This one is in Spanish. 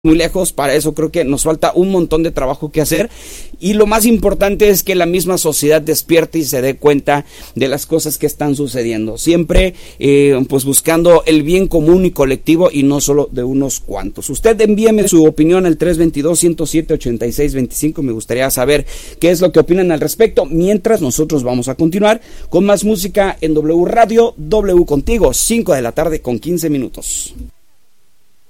muy lejos. Para eso creo que nos falta un montón de trabajo que hacer, y lo más importante es que la misma sociedad despierte y se dé cuenta de las cosas que están sucediendo, siempre pues buscando el bien común y colectivo y no solo de unos cuantos. Usted envíeme su opinión al 322-107-8625, me gustaría saber qué es lo que opinan al respecto, mientras nosotros vamos a continuar con más música en W Radio, W contigo, 5 de la tarde con 15 minutos.